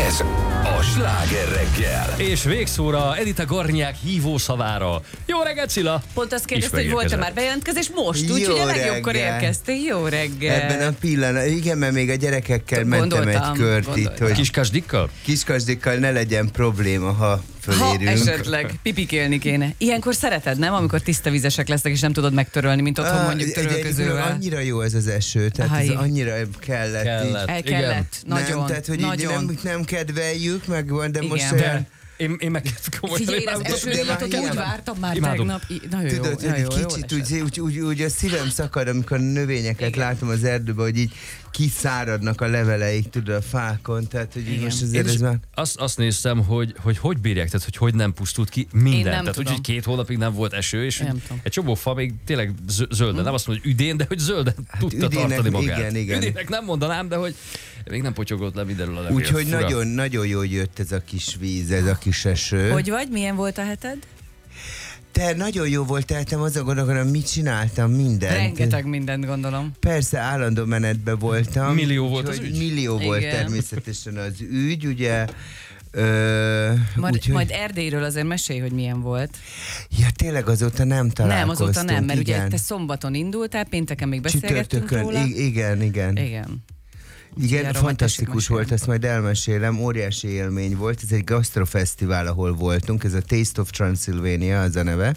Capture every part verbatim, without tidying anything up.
Ez a Sláger reggel. És végszóra Edita Gornyák hívószavára. Jó reggelt, Cilla! Pont azt kérdezte, hogy volt-e már bejelentkezés most, úgyhogy a legjobbkor érkeztél. Jó reggel! Ebben a pillanatban, igen, mert még a gyerekekkel Gondoltam, mentem egy kört gondoltam. itt, hogy Kiskasdikkal? kiskasdikkal ne legyen probléma, ha Ha fölérünk. esetleg pipikélni kéne. Ilyenkor szereted, nem? Amikor tiszta vizesek lesznek, és nem tudod megtörölni, mint otthon mondjuk törölközővel. Annyira jó ez az eső, tehát Aha, ez igen. annyira kellett. Kellett. Így. El Igen. kellett. Nagyon, nem, tehát, hogy így nagyon. nem, nem kedveljük, meg van, de Igen. most De- olyan... Én, én meg komolyan Figyelj, én az imádom. eső de illatot már úgy ilyen- vártam már Imádom. tegnap. I- Nagyon jó, Tudod, hogy nagyon egy jó, kicsit jól úgy, esett. úgy, úgy, úgy a szívem szakad, amikor a növényeket Igen. látom az erdőben, hogy így kiszáradnak a leveleik, tudod, a fákon, tehát hogy így Igen. most Én azért is ez már... azt, azt néztem, hogy, hogy hogy bírják, tehát hogy hogy nem pusztult ki minden. Én nem tehát úgy, tudom. hogy két hónapig nem volt eső, és Nem hogy tudom. egy csomó fa még tényleg zö- zölden, nem azt mondom, hogy üdén, de hogy zölden tudta üdének, tartani magát. igen, igen. Üdének nem mondanám, de hogy még nem potyogott le mindenről a levél. Úgyhogy Fura. nagyon, nagyon jól jött ez a kis víz, ez a kis eső. Hogy vagy? Milyen volt a heted? Te nagyon jó volt, teltem azon gondolkodom, mit csináltam, mindent. Rengeteg mindent gondolom. Persze állandó menetben voltam. Millió volt az úgyhogy ügy? Millió volt Igen. természetesen az ügy, ugye. Ö, Majd, úgyhogy- majd Erdélyről azért mesélj, hogy milyen volt. Ja, tényleg azóta nem találkoztunk. Nem, azóta nem, mert igen. ugye te szombaton indultál, pénteken még beszélgettünk Csütörtökön, róla. I- igen, igen. Igen. Igen, erről majd fantasztikus tessék volt, mesélni. ezt majd elmesélem, óriási élmény volt, ez egy gasztrofesztivál, ahol voltunk, ez a Taste of Transylvania az a neve.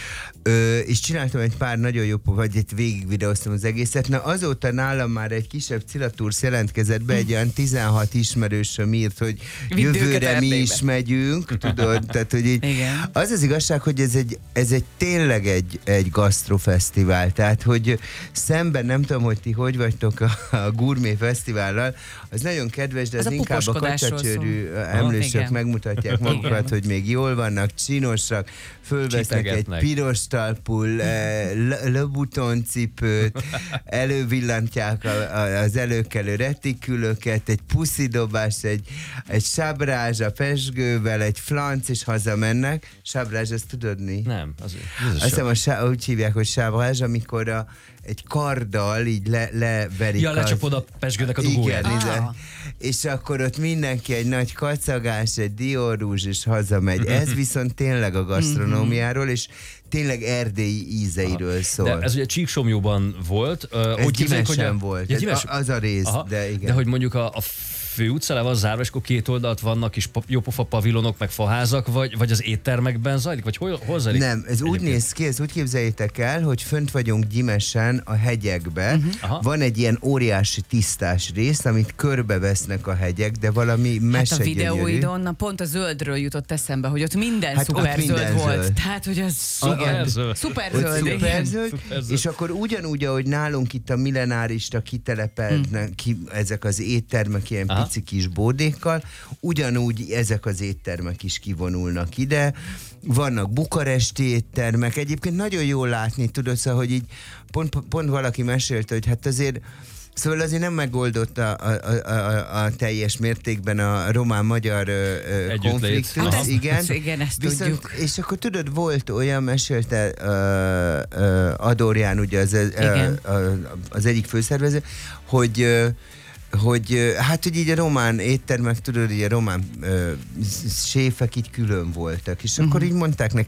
Ö, és csináltam egy pár nagyon jó, vagy egy végig videóztam az egészet. Na azóta nálam már egy kisebb Cilatúrsz jelentkezett be, egy olyan tizenhat ismerősöm írt, hogy Vidd őket jövőre mi Erdélybe. is megyünk, tudod, tehát hogy így, Igen. az az igazság, hogy ez egy, ez egy tényleg egy, egy gasztrofesztivál, tehát hogy szemben, nem tudom, hogy ti hogy vagytok a, a Gourmet Fesztivállal, az nagyon kedves, de Az az a inkább a puposkodásról kacsacsőrű szól. emlősök Igen. megmutatják magukat, Igen. hogy még jól vannak, csinosak, fölvesznek egy Csipegetnek. piros talpul, eh, Le- Le Bouton cipőt, elővillantják a, a, az előkelő retikülöket, egy puszidobás, egy, egy sabrázs a pesgővel, egy flanc, és hazamennek. Sabrázs, ezt tudod mi? Nem, az, az Azt az hiszem, a sá- úgy hívják, hogy sabrázs, amikor a, egy karddal így le, leverik. Ja, az- lecsapod a pesgőnek a Igen, dugóját. Ah. igen. És akkor ott mindenki egy nagy kacagás, egy diórúzs, és hazamegy. Ez viszont tényleg a gasztronómiáról, és tényleg erdélyi ízeiről szól. De ez ugye Csíksomjóban volt. Uh, Ez úgy képzeljük, hogy Gyimesen a- volt. Ja, Ez Gyimes- a- az a rész, Aha, de igen. De hogy mondjuk a, a fő utca le van zárva, és akkor két oldalt vannak is pa- jópofa pavilonok, meg faházak, vagy, vagy az éttermekben zajlik, vagy hol, hol zajlik? Nem, ez úgy egyébként? néz ki, ez úgy képzeljétek el, hogy fönt vagyunk Gyimesen a hegyekbe. Uh-huh. Aha. Van egy ilyen óriási tisztás rész, amit körbevesznek a hegyek, de valami Hát mese a gyönyörű. videóidon, na pont a zöldről jutott eszembe, hogy ott minden Hát ott szuper minden zöld volt. zöld. Tehát, hogy az Szuper zöld. szuper Ott zöld, igen. szuperzöld, Szuperzöld. és akkor ugyanúgy, ahogy nálunk itt a millenárista kitelepednek Hmm. ki, ezek az éttermek ilyen Aha. pici kis bódékkal, ugyanúgy ezek az éttermek is kivonulnak ide. Vannak bukaresti éttermek, egyébként nagyon jól látni, tudod, szóval, hogy így pont, pont valaki mesélte, hogy hát azért Szóval azért nem megoldott a, a, a, a, a teljes mértékben a román-magyar ö, ö, Együttlét. konfliktus. Hát ezt- igen. ezt- igen, ezt Viszont, tudjuk. És akkor tudod, volt olyan, mesélte uh, uh, Adorján, ugye az, uh, Igen. uh, az egyik főszervező, hogy uh, hogy uh, hát, hogy így a román éttermek, tudod, így a román uh, séfek így külön voltak, és uh-huh. akkor így mondták neki,